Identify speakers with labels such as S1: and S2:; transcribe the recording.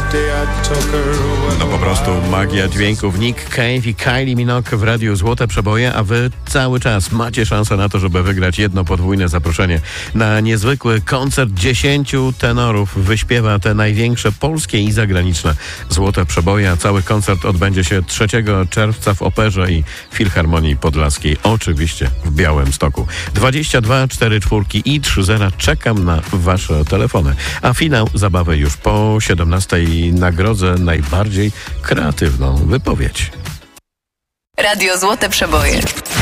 S1: No po prostu magia dźwięków. Nick Cave i Kylie Minogue w Radiu Złote Przeboje, a wy cały czas macie szansę na to, żeby wygrać jedno podwójne zaproszenie na niezwykły koncert 10 tenorów. Wyśpiewa te największe polskie i zagraniczne Złote Przeboje, a cały koncert odbędzie się 3 czerwca w Operze i Filharmonii Podlaskiej, oczywiście w Białymstoku. 22 44 i 30. Czekam na wasze telefony. A finał zabawy już po 17. Nagrodzę najbardziej kreatywną wypowiedź.
S2: Radio Złote Przeboje.